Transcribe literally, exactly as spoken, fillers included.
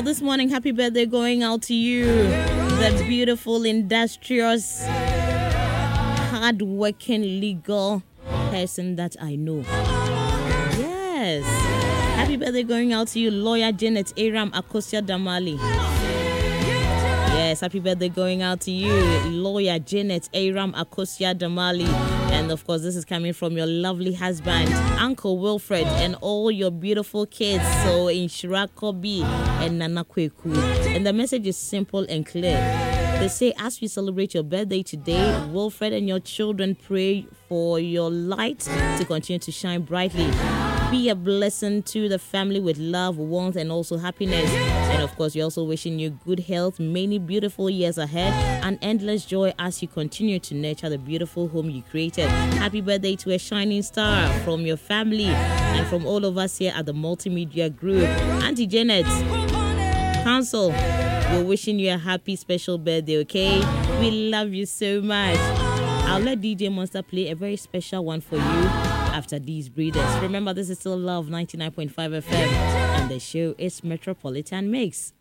Now this morning, happy birthday going out to you, the beautiful, industrious, hard-working, legal person that I know. Yes. Happy birthday going out to you, lawyer Janet Aram Akosia Damali. Yes, happy birthday going out to you, lawyer Janet Aram Akosia Damali. And of course, this is coming from your lovely husband, Uncle Wilfred, and all your beautiful kids. So in Shirakobi and Nana Kweku. And the message is simple and clear. They say, as we celebrate your birthday today, Wilfred and your children pray for your light to continue to shine brightly. Be a blessing to the family with love, warmth, and also happiness. And of course, we're also wishing you good health, many beautiful years ahead, and endless joy as you continue to nurture the beautiful home you created. Happy birthday to a shining star from your family and from all of us here at the Multimedia Group. Auntie Janet, Council, we're wishing you a happy special birthday, okay? We love you so much. I'll let D J Monster play a very special one for you after these breeders. Remember, this is still Love ninety-nine point five F M, and the show is Metropolitan Mix.